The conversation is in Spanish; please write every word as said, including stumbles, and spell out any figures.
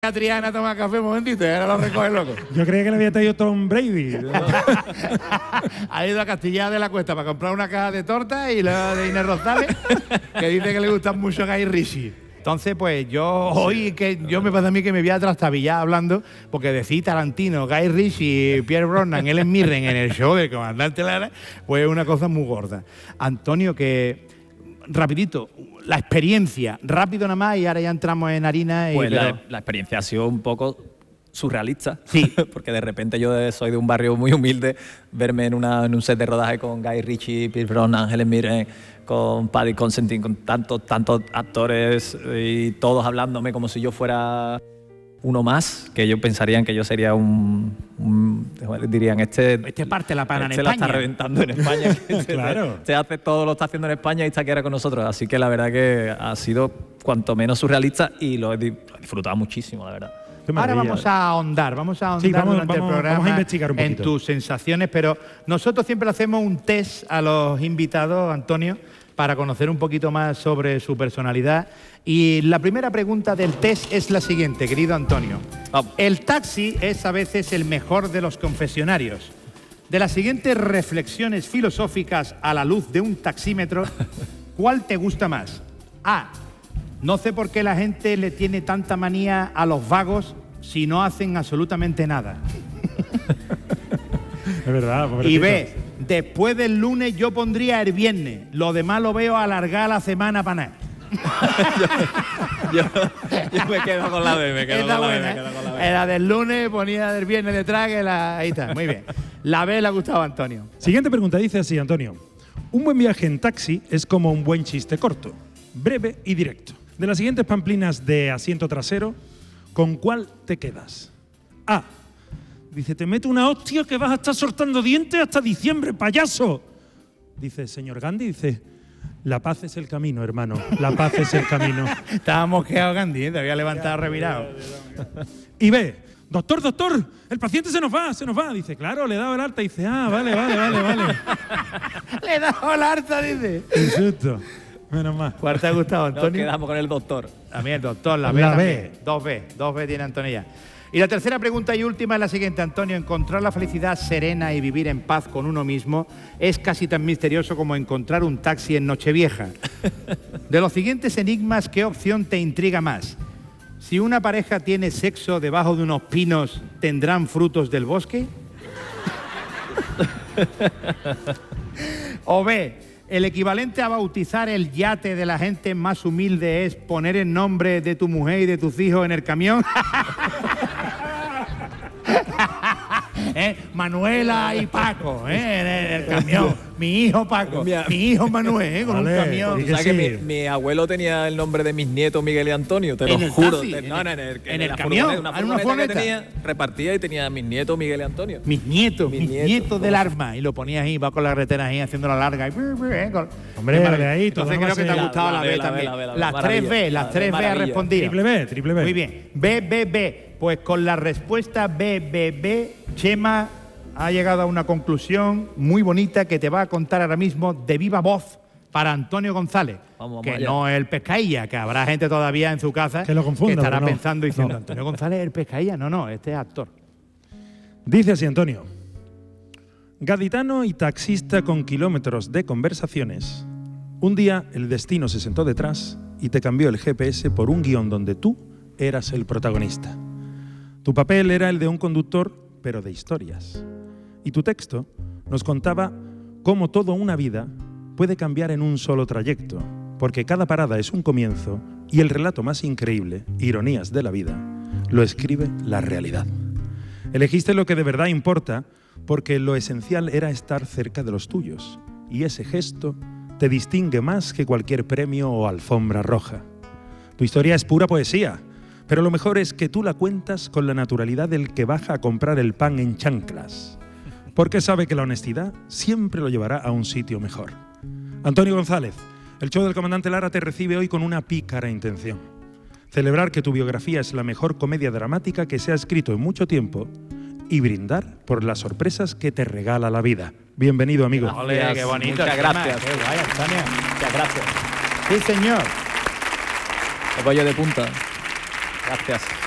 a Triana a tomar café un momentito y ahora lo recoge loco. Yo creía que le había traído Tom Brady. Ha ido a Castilla de la Cuesta para comprar una caja de tortas y la de Inés Rosales, que dice que le gustan mucho Guy Ritchie. Entonces, pues yo hoy, que yo me pasa a mí que me voy a trastabillar hablando, porque decir Tarantino, Guy Ritchie, Pierre Brosnan, Helen Mirren en el show del Comandante Lara, pues es una cosa muy gorda. Antonio, que rapidito, la experiencia, rápido nada más y ahora ya entramos en harina. Y, pues pero... la, la experiencia ha sido un poco surrealista, sí, porque de repente yo soy de un barrio muy humilde, verme en, una, en un set de rodaje con Guy Ritchie, Pierce Brosnan, Helen Mirren, con Paddy Considine, con tantos, tantos actores y todos hablándome como si yo fuera uno más, que ellos pensarían que yo sería un, un dirían, este, este parte la pana este en la España. está reventando en España. Este, claro. Este hace todo lo está haciendo en España y está aquí ahora con nosotros. Así que la verdad que ha sido cuanto menos surrealista y lo he disfrutado muchísimo, la verdad. Ahora vamos a ahondar, vamos a ahondar sí, vamos, durante vamos, el programa vamos a investigar un en poquito. tus sensaciones, pero nosotros siempre le hacemos un test a los invitados, Antonio, para conocer un poquito más sobre su personalidad. Y la primera pregunta del test es la siguiente, querido Antonio. Oh. El taxi es a veces el mejor de los confesionarios. De las siguientes reflexiones filosóficas a la luz de un taxímetro, ¿cuál te gusta más? A. No sé por qué la gente le tiene tanta manía a los vagos si no hacen absolutamente nada. Es verdad. Y B. Después del lunes yo pondría el viernes. Lo demás lo veo alargar la semana para nada. yo, yo me quedo con la B, me quedo, con la, buena, B, me quedo con la B. Era del lunes, ponía del viernes detrás, que la, ahí está, muy bien. La B le ha gustado a Antonio. Siguiente pregunta, dice así, Antonio. Un buen viaje en taxi es como un buen chiste corto, breve y directo. De las siguientes pamplinas de asiento trasero, ¿con cuál te quedas? A. Dice, te meto una hostia que vas a estar soltando dientes hasta diciembre, payaso. Dice, señor Gandhi, dice, la paz es el camino, hermano, la paz es el camino. Estaba mosqueado Gandhi, ¿eh? Te había levantado revirado. Y B, doctor, doctor, el paciente se nos va, se nos va. Dice, claro, le he dado el alta. Dice, ah, vale, vale, vale, vale. Le he dado el alta, dice. Insulto. Menos mal. ¿Cuál te ha gustado, Antonio? Nos quedamos con el doctor. A mí el doctor, la B. La también. B. Dos B, dos B tiene Antonio. Y la tercera pregunta y última es la siguiente, Antonio. Encontrar la felicidad serena y vivir en paz con uno mismo es casi tan misterioso como encontrar un taxi en Nochevieja. De los siguientes enigmas, ¿qué opción te intriga más? Si una pareja tiene sexo debajo de unos pinos, ¿tendrán frutos del bosque? O B, el equivalente a bautizar el yate de la gente más humilde es poner el nombre de tu mujer y de tus hijos en el camión. ¿Eh? Manuela y Paco, ¿eh? en, el, en el camión. Mi hijo Paco, mi, mi hijo Manuel, ¿eh? con vale, un camión. O sea que mi, mi abuelo tenía el nombre de mis nietos Miguel y Antonio, te lo ¿En el juro. taxi? Te, no, no, en el, en en el la camión, furgoneta, una en una furgoneta que furgoneta. tenía, repartía y tenía mis nietos Miguel y Antonio. Mis nietos, mis, Mis nietos, nietos, del ¿cómo? arma. Y lo ponías ahí, va con la carretera ahí haciendo la larga. Y, ¿eh? con, Hombre, qué de ahí, todo Entonces no va creo a que te ser- ha gustado la, La B B, la B, también. la B, la B, Las tres maravilla. B, las La B, tres B ha maravilla. respondido. Triple B, triple B. Muy bien. B, B, B. Pues con la respuesta B, B, B, Chema ha llegado a una conclusión muy bonita que te va a contar ahora mismo de viva voz para Antonio González. Vamos, vamos que allá. no es el Pescailla, que habrá gente todavía en su casa Que lo confunda, estará pero no. pensando y diciendo, No. Antonio González es el Pescailla. No, no, este es actor. Dice así, Antonio. Gaditano y taxista con kilómetros de conversaciones. Un día el destino se sentó detrás y te cambió el G P S por un guión donde tú eras el protagonista. Tu papel era el de un conductor, pero de historias. Y tu texto nos contaba cómo toda una vida puede cambiar en un solo trayecto, porque cada parada es un comienzo y el relato más increíble, ironías de la vida, lo escribe la realidad. Elegiste lo que de verdad importa porque lo esencial era estar cerca de los tuyos y ese gesto te distingue más que cualquier premio o alfombra roja. Tu historia es pura poesía, pero lo mejor es que tú la cuentas con la naturalidad del que baja a comprar el pan en chanclas, porque sabe que la honestidad siempre lo llevará a un sitio mejor. Antonio González, el show del Comandante Lara te recibe hoy con una pícara intención. Celebrar que tu biografía es la mejor comedia dramática que se ha escrito en mucho tiempo y brindar por las sorpresas que te regala la vida. Bienvenido, amigo. Ole, qué bonito. Muchas Chema, gracias. Qué guay, Antonio. Muchas gracias. Sí, señor. El bollo de punta. Gracias.